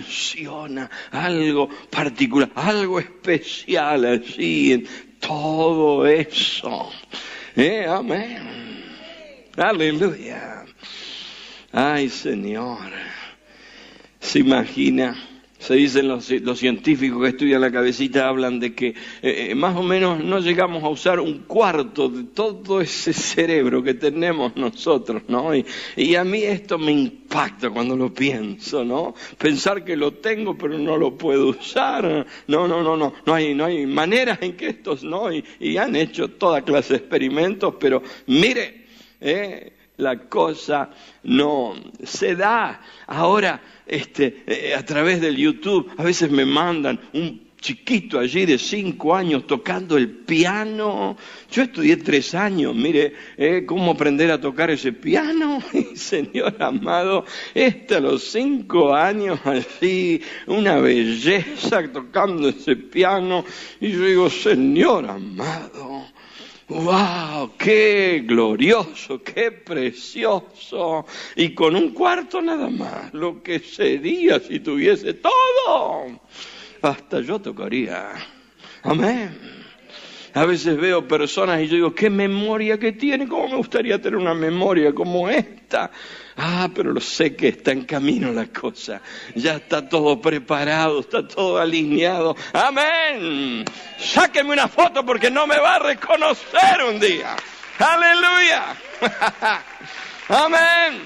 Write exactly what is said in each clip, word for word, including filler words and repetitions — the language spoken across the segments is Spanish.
funciona, algo particular, algo especial allí en todo eso. ¿Eh? Amén. Aleluya. Ay, Señor. ¿Se imagina? Se dicen los, los científicos que estudian la cabecita, hablan de que eh, más o menos no llegamos a usar un cuarto de todo ese cerebro que tenemos nosotros, ¿no? Y, y a mí esto me impacta cuando lo pienso, ¿no? Pensar que lo tengo pero no lo puedo usar. No, no, no, no. No hay, no hay maneras en que estos, ¿no? Y, y han hecho toda clase de experimentos, pero mire, eh, la cosa no se da. Ahora, este, eh, a través del YouTube, a veces me mandan un chiquito allí de cinco años tocando el piano. Yo estudié tres años, mire, eh, cómo aprender a tocar ese piano. Y, Señor amado, este a los cinco años así, una belleza tocando ese piano. Y yo digo, Señor amado, ¡wow! ¡Qué glorioso! ¡Qué precioso! Y con un cuarto nada más, lo que sería si tuviese todo. Hasta yo tocaría. Amén. A veces veo personas y yo digo, ¿qué memoria que tiene? ¿Cómo me gustaría tener una memoria como esta? Ah, pero lo sé que está en camino la cosa. Ya está todo preparado, está todo alineado. ¡Amén! Sáqueme una foto porque no me va a reconocer un día. ¡Aleluya! ¡Amén!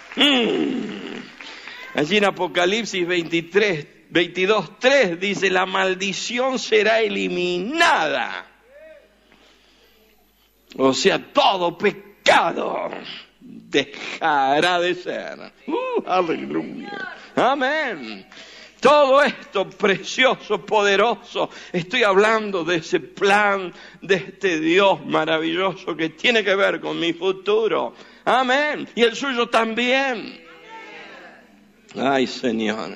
Mm. Allí en Apocalipsis veintitrés, veintidós, tres dice, la maldición será eliminada. O sea, todo pecado dejará de ser. Uh, aleluya. Amén. Todo esto precioso, poderoso. Estoy hablando de ese plan, de este Dios maravilloso que tiene que ver con mi futuro. Amén. Y el suyo también. Ay, Señor.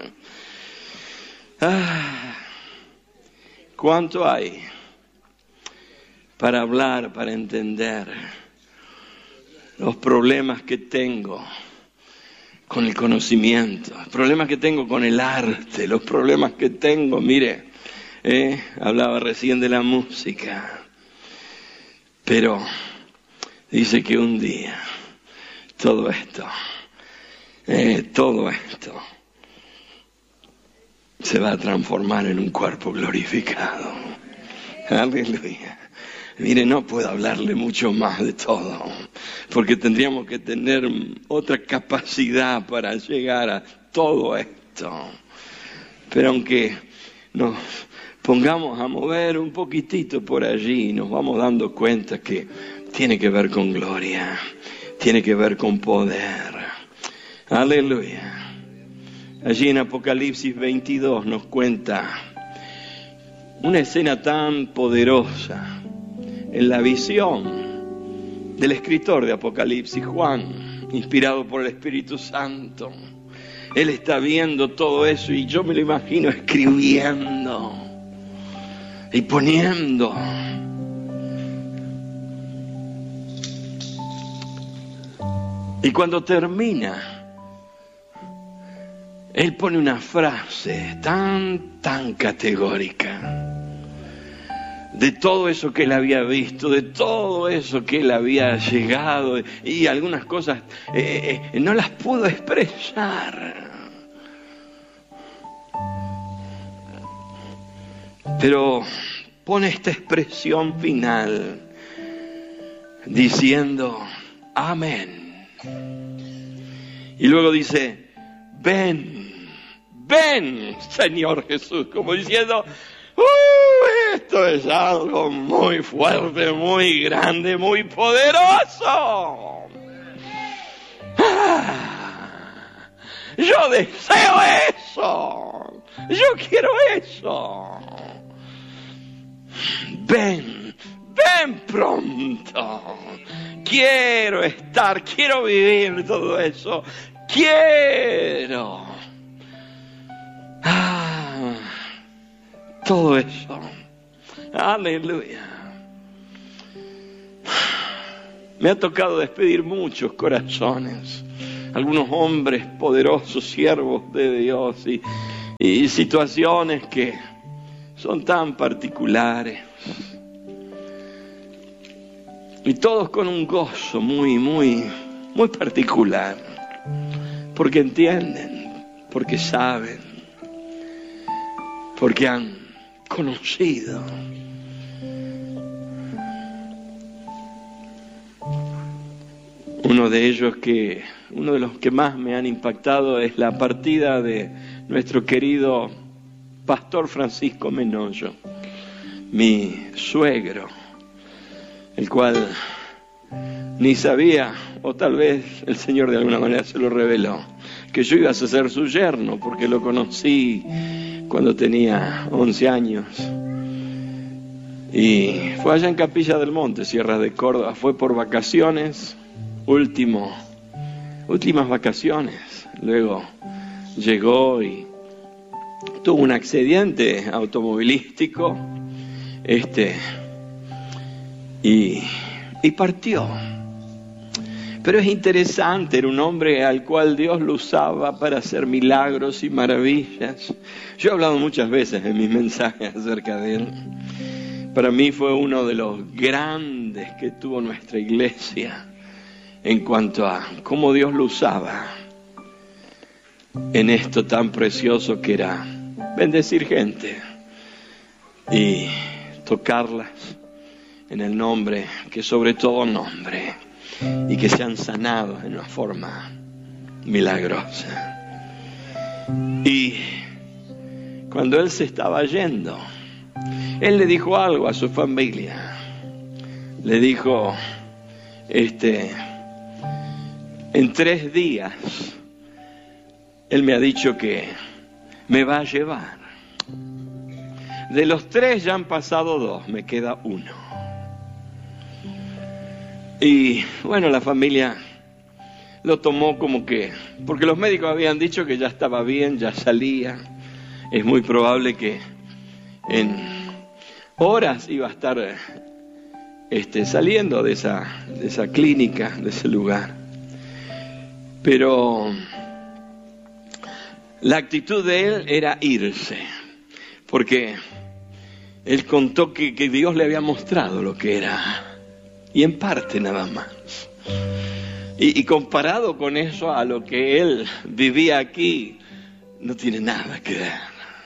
Ah, ¿cuánto hay para hablar, para entender los problemas que tengo con el conocimiento, los problemas que tengo con el arte, los problemas que tengo, mire, eh, hablaba recién de la música, pero dice que un día todo esto, eh, todo esto se va a transformar en un cuerpo glorificado. Aleluya. Mire, no puedo hablarle mucho más de todo, porque tendríamos que tener otra capacidad para llegar a todo esto. Pero aunque nos pongamos a mover un poquitito por allí, nos vamos dando cuenta que tiene que ver con gloria, tiene que ver con poder. Aleluya. Allí en Apocalipsis veintidós nos cuenta una escena tan poderosa en la visión del escritor de Apocalipsis, Juan, inspirado por el Espíritu Santo. Él está viendo todo eso y yo me lo imagino escribiendo y poniendo. Y cuando termina, él pone una frase tan, tan categórica de todo eso que él había visto, de todo eso que él había llegado, y algunas cosas eh, eh, no las pudo expresar. Pero pone esta expresión final diciendo amén. Y luego dice, ven, ven, Señor Jesús, como diciendo, uh, esto es algo muy fuerte, muy grande, muy poderoso. Ah, yo deseo eso, yo quiero eso. Ven, ven pronto. Quiero estar, quiero vivir todo eso. Quiero. Ah, todo eso. Aleluya. Me ha tocado despedir muchos corazones. Algunos hombres poderosos, siervos de Dios. Y y situaciones que son tan particulares. Y todos con un gozo muy, muy, muy particular. Porque entienden, porque saben, porque han conocido. Uno de ellos que, uno de los que más me han impactado es la partida de nuestro querido pastor Francisco Menoyo, mi suegro, el cual ni sabía, o tal vez el Señor de alguna manera se lo reveló, que yo iba a ser su yerno, porque lo conocí cuando tenía once años. Y fue allá en Capilla del Monte, Sierra de Córdoba, fue por vacaciones, último, últimas vacaciones. Luego llegó y tuvo un accidente automovilístico, este, y, y partió. Pero es interesante, era un hombre al cual Dios lo usaba para hacer milagros y maravillas. Yo he hablado muchas veces en mis mensajes acerca de él. Para mí fue uno de los grandes que tuvo nuestra iglesia en cuanto a cómo Dios lo usaba en esto tan precioso que era bendecir gente y tocarlas en el nombre, que sobre todo nombre, y que sean sanados en una forma milagrosa. Y cuando él se estaba yendo, él le dijo algo a su familia. Le dijo, este, en tres días, él me ha dicho que me va a llevar. De los tres ya han pasado dos, me queda uno. Y bueno, la familia lo tomó como que, porque los médicos habían dicho que ya estaba bien, ya salía. Es muy probable que en horas iba a estar este, saliendo de esa, de esa clínica, de ese lugar. Pero la actitud de él era irse, porque él contó que, que Dios le había mostrado lo que era. Y en parte nada más. Y, y comparado con eso a lo que él vivía aquí, no tiene nada que ver.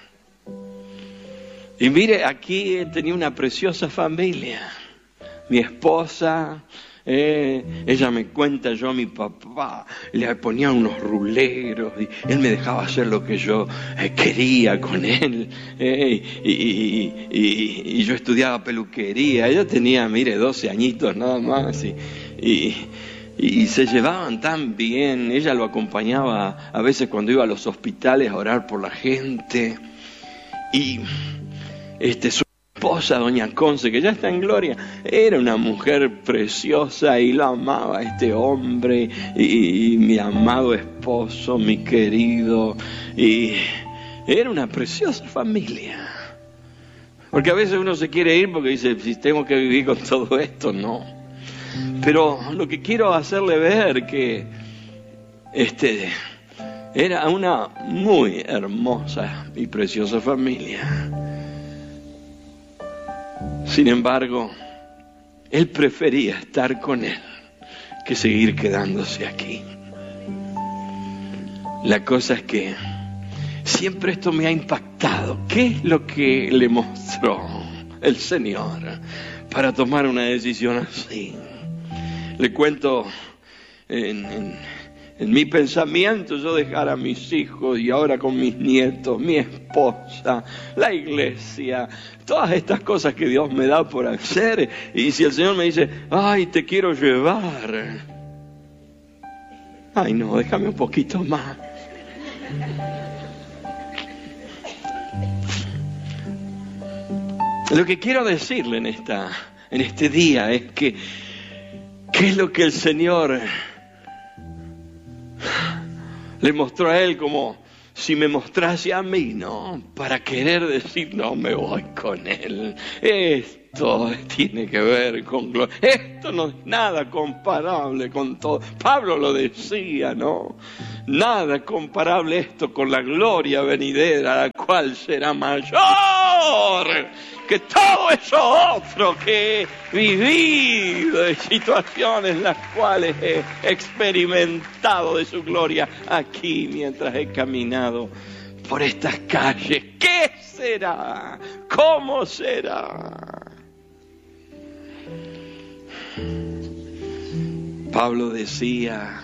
Y mire, aquí tenía una preciosa familia. Mi esposa, eh, ella me cuenta, yo a mi papá le ponía unos ruleros y él me dejaba hacer lo que yo eh, quería con él. Eh, y, y, y, y yo estudiaba peluquería. Ella tenía, mire, doce añitos nada más. Y, y, y se llevaban tan bien. Ella lo acompañaba a veces cuando iba a los hospitales a orar por la gente. Y este su esposa, doña Conce, que ya está en gloria, era una mujer preciosa y la amaba este hombre, y, y mi amado esposo, mi querido, y era una preciosa familia. Porque a veces uno se quiere ir porque dice, si tengo que vivir con todo esto, no. Pero lo que quiero hacerle ver que este era una muy hermosa y preciosa familia. Sin embargo, él prefería estar con él que seguir quedándose aquí. La cosa es que siempre esto me ha impactado. ¿Qué es lo que le mostró el Señor para tomar una decisión así? Le cuento en, en, en mi pensamiento, yo dejar a mis hijos y ahora con mis nietos, mi esposa, la iglesia, todas estas cosas que Dios me da por hacer. Y si el Señor me dice, ay, te quiero llevar, ay no, déjame un poquito más. Lo que quiero decirle en esta, en este día es que ¿qué es lo que el Señor le mostró a él como si me mostrase a mí, ¿no? Para querer decir, no me voy con él. Esto tiene que ver con gloria. Esto no es nada comparable con todo. Pablo lo decía, ¿no? Nada comparable esto con la gloria venidera, la cual será mayor que todo eso otro que he vivido, de situaciones las cuales he experimentado de su gloria aquí mientras he caminado por estas calles. ¿Qué será? ¿Cómo será? Pablo decía,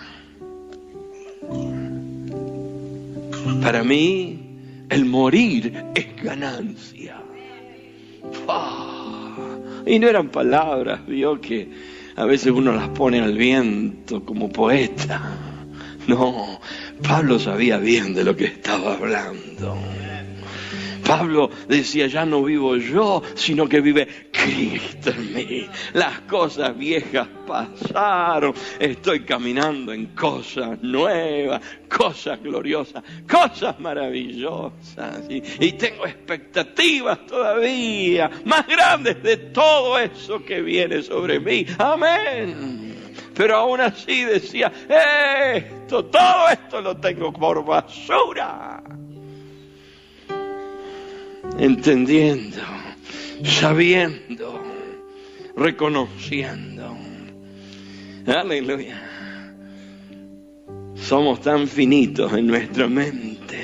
para mí el morir es ganancia. Oh, y no eran palabras, vio, que a veces uno las pone al viento como poeta. No, Pablo sabía bien de lo que estaba hablando. Pablo decía, ya no vivo yo, sino que vive Cristo en mí. Las cosas viejas pasaron, estoy caminando en cosas nuevas, cosas gloriosas, cosas maravillosas. Y, y tengo expectativas todavía más grandes de todo eso que viene sobre mí. Amén. Pero aún así decía, esto, todo esto lo tengo por basura. Entendiendo, sabiendo, reconociendo. Aleluya. Somos tan finitos en nuestra mente.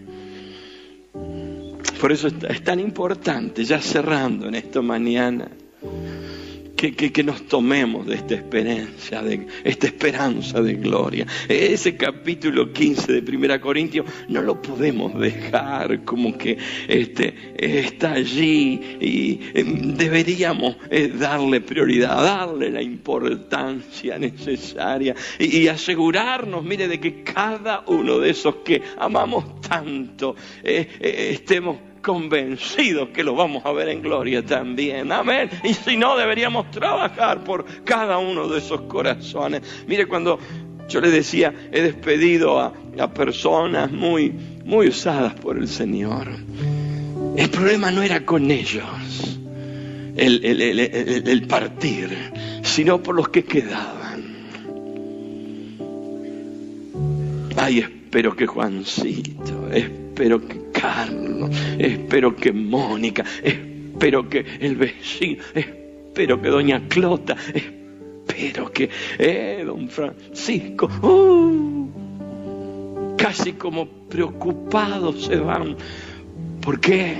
Por eso es tan importante, ya cerrando en esta mañana, Que, que, que nos tomemos de esta esperanza, de esta esperanza de gloria. Ese capítulo quince de Primera Corintios no lo podemos dejar como que este, está allí y eh, deberíamos eh, darle prioridad, darle la importancia necesaria y, y asegurarnos, mire, de que cada uno de esos que amamos tanto eh, eh, estemos convencidos que lo vamos a ver en gloria también. Amén. Y si no, deberíamos trabajar por cada uno de esos corazones. Mire, cuando yo le decía, he despedido a, a personas muy, muy usadas por el Señor, el problema no era con ellos el, el, el, el, el partir, sino por los que quedaban. Ay, espero que Juancito, espero que Carlos, espero que Mónica, espero que el vecino, espero que doña Clota, espero que eh, don Francisco, uh, casi como preocupados se van. ¿Por qué?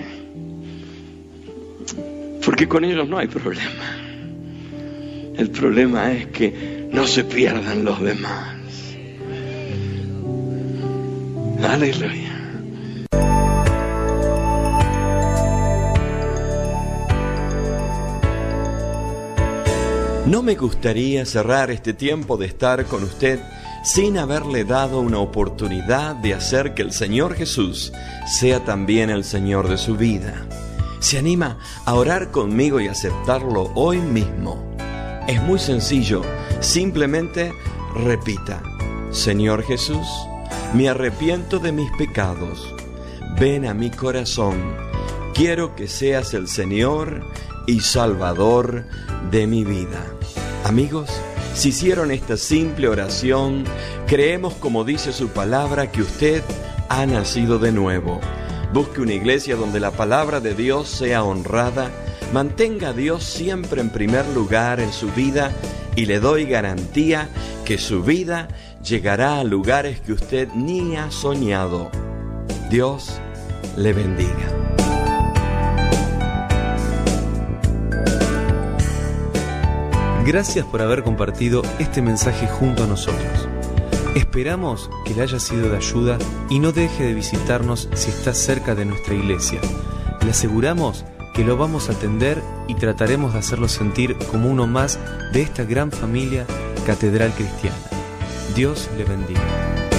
Porque con ellos no hay problema. El problema es que no se pierdan los demás. Aleluya. No me gustaría cerrar este tiempo de estar con usted sin haberle dado una oportunidad de hacer que el Señor Jesús sea también el Señor de su vida. ¿Se anima a orar conmigo y aceptarlo hoy mismo? Es muy sencillo, simplemente repita: Señor Jesús, me arrepiento de mis pecados, ven a mi corazón, quiero que seas el Señor y Salvador de mi vida. Amigos, si hicieron esta simple oración, creemos, como dice su palabra, que usted ha nacido de nuevo. Busque una iglesia donde la palabra de Dios sea honrada, mantenga a Dios siempre en primer lugar en su vida y le doy garantía que su vida llegará a lugares que usted ni ha soñado. Dios le bendiga. Gracias por haber compartido este mensaje junto a nosotros. Esperamos que le haya sido de ayuda y no deje de visitarnos si está cerca de nuestra iglesia. Le aseguramos que lo vamos a atender y trataremos de hacerlo sentir como uno más de esta gran familia Catedral Cristiana. Dios le bendiga.